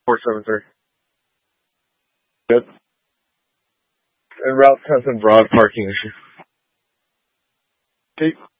473. Good. And Route 10 broad parking issue. Okay.